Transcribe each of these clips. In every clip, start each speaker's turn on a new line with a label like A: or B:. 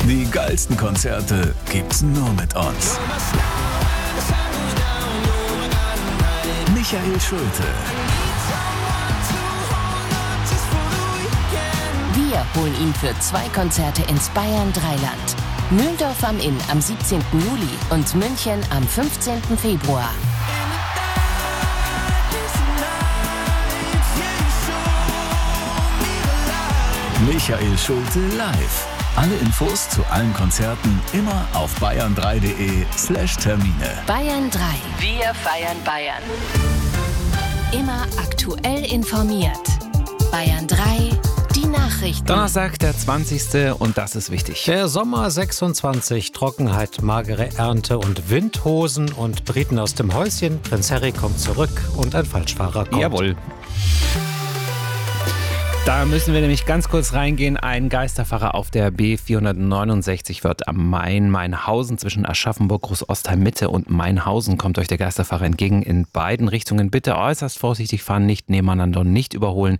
A: Die geilsten Konzerte gibt's nur mit uns. Michael Schulte.
B: Wir holen ihn für 2 Konzerte ins Bayern Dreiland. Mühldorf am Inn am 17. Juli und München am 15. Februar.
A: Michael Schulte live. Alle Infos zu allen Konzerten immer auf bayern3.de/Termine.
B: Bayern 3. Wir feiern Bayern. Immer aktuell informiert. Bayern 3. Die Nachrichten.
C: Donnerstag, der 20. und das ist wichtig.
D: Der Sommer 26, Trockenheit, magere Ernte und Windhosen und Briten aus dem Häuschen. Prinz Harry kommt zurück und ein Falschfahrer kommt.
C: Jawohl. Da müssen wir nämlich ganz kurz reingehen. Ein Geisterfahrer auf der B469 wird am Main-Mainhausen zwischen Aschaffenburg, Großostheim-Mitte und Mainhausen kommt euch der Geisterfahrer entgegen in beiden Richtungen. Bitte äußerst vorsichtig fahren, nicht nebeneinander und nicht überholen.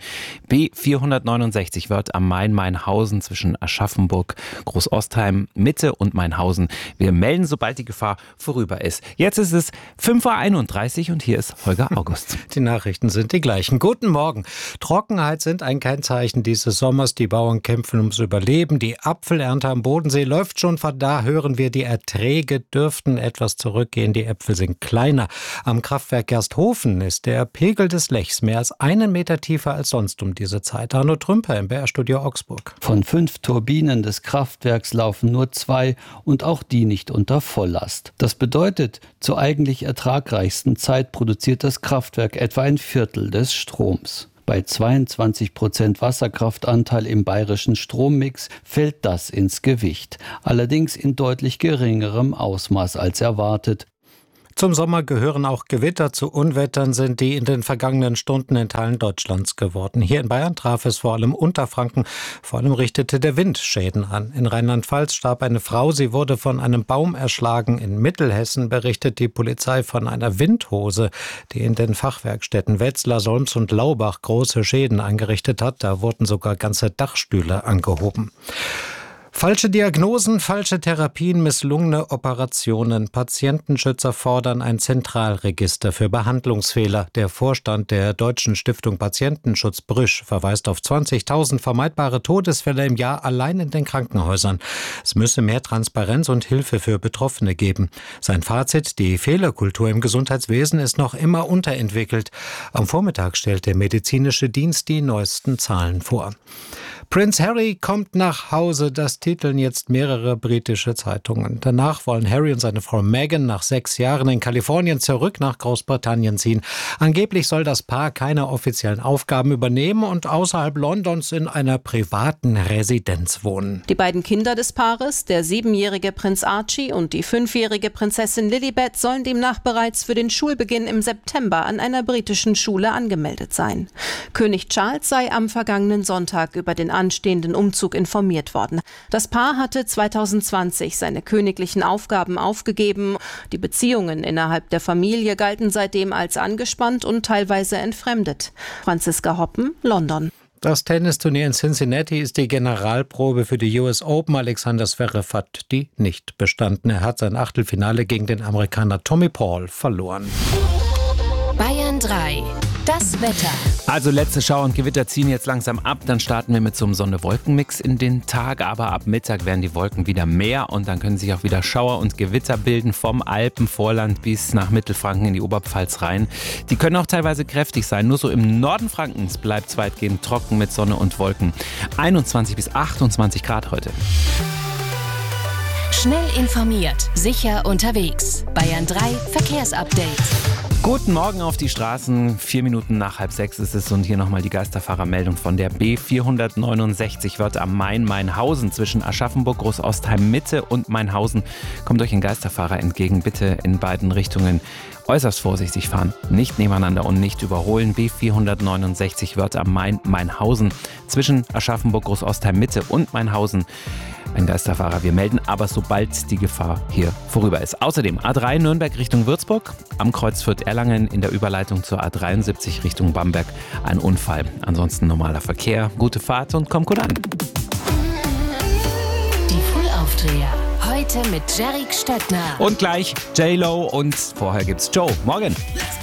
C: B469 wird am Main-Mainhausen zwischen Aschaffenburg, Großostheim-Mitte und Mainhausen. Wir melden, sobald die Gefahr vorüber ist. Jetzt ist es 5:31 Uhr und hier ist Holger August.
D: Die Nachrichten sind die gleichen. Guten Morgen. Trockenheit sind ein Kennzeichen dieses Sommers. Die Bauern kämpfen ums Überleben. Die Apfelernte am Bodensee läuft schon. Von da hören wir, die Erträge dürften etwas zurückgehen. Die Äpfel sind kleiner. Am Kraftwerk Gersthofen ist der Pegel des Lechs mehr als 1 Meter tiefer als sonst um diese Zeit. Arno Trümper im BR-Studio Augsburg.
E: Von 5 Turbinen des Kraftwerks laufen nur 2 und auch die nicht unter Volllast. Das bedeutet, zur eigentlich ertragreichsten Zeit produziert das Kraftwerk etwa 1/4 des Stroms. Bei 22% Wasserkraftanteil im bayerischen Strommix fällt das ins Gewicht, allerdings in deutlich geringerem Ausmaß als erwartet.
D: Zum Sommer gehören auch Gewitter. Zu Unwettern sind die in den vergangenen Stunden in Teilen Deutschlands geworden. Hier in Bayern traf es vor allem Unterfranken. Vor allem richtete der Wind Schäden an. In Rheinland-Pfalz starb eine Frau. Sie wurde von einem Baum erschlagen. In Mittelhessen berichtet die Polizei von einer Windhose, die in den Fachwerkstätten Wetzlar, Solms und Laubach große Schäden angerichtet hat. Da wurden sogar ganze Dachstühle angehoben. Falsche Diagnosen, falsche Therapien, misslungene Operationen. Patientenschützer fordern ein Zentralregister für Behandlungsfehler. Der Vorstand der Deutschen Stiftung Patientenschutz Brüsch verweist auf 20.000 vermeidbare Todesfälle im Jahr allein in den Krankenhäusern. Es müsse mehr Transparenz und Hilfe für Betroffene geben. Sein Fazit: Die Fehlerkultur im Gesundheitswesen ist noch immer unterentwickelt. Am Vormittag stellt der medizinische Dienst die neuesten Zahlen vor. Prinz Harry kommt nach Hause, das titeln jetzt mehrere britische Zeitungen. Danach wollen Harry und seine Frau Meghan nach 6 Jahren in Kalifornien zurück nach Großbritannien ziehen. Angeblich soll das Paar keine offiziellen Aufgaben übernehmen und außerhalb Londons in einer privaten Residenz wohnen.
F: Die beiden Kinder des Paares, der 7-jährige Prinz Archie und die 5-jährige Prinzessin Lilibet, sollen demnach bereits für den Schulbeginn im September an einer britischen Schule angemeldet sein. König Charles sei am vergangenen Sonntag über den anstehenden Umzug informiert worden. Das Paar hatte 2020 seine königlichen Aufgaben aufgegeben. Die Beziehungen innerhalb der Familie galten seitdem als angespannt und teilweise entfremdet. Franziska Hoppen, London.
D: Das Tennisturnier in Cincinnati ist die Generalprobe für die US Open. Alexander Zverev hat die nicht bestanden. Er hat sein Achtelfinale gegen den Amerikaner Tommy Paul verloren.
B: Bayern 3. Das Wetter.
C: Also letzte Schauer und Gewitter ziehen jetzt langsam ab. Dann starten wir mit so einem Sonne-Wolken-Mix in den Tag. Aber ab Mittag werden die Wolken wieder mehr und dann können sich auch wieder Schauer und Gewitter bilden vom Alpenvorland bis nach Mittelfranken in die Oberpfalz rein. Die können auch teilweise kräftig sein. Nur so im Norden Frankens bleibt es weitgehend trocken mit Sonne und Wolken. 21 bis 28 Grad heute.
B: Schnell informiert, sicher unterwegs. Bayern 3 Verkehrsupdate.
C: Guten Morgen auf die Straßen. 4 Minuten nach 5:30 ist es und hier nochmal die Geisterfahrermeldung von der B469 wird am Main-Mainhausen zwischen Aschaffenburg, Großostheim-Mitte und Mainhausen. Kommt euch ein Geisterfahrer entgegen, bitte in beiden Richtungen äußerst vorsichtig fahren, nicht nebeneinander und nicht überholen. B469 wird am Main-Mainhausen zwischen Aschaffenburg, Großostheim-Mitte und Mainhausen. Ein Geisterfahrer, wir melden aber, sobald die Gefahr hier vorüber ist. Außerdem A3 Nürnberg Richtung Würzburg, am Kreuz Fürth-Erlangen in der Überleitung zur A73 Richtung Bamberg ein Unfall. Ansonsten normaler Verkehr, gute Fahrt und kommt gut an.
B: Die Frühaufsteher. Aufdreher. Heute mit Jerrik Stöttner.
C: Und gleich J-Lo und vorher gibt's Joe. Morgen.
G: Let's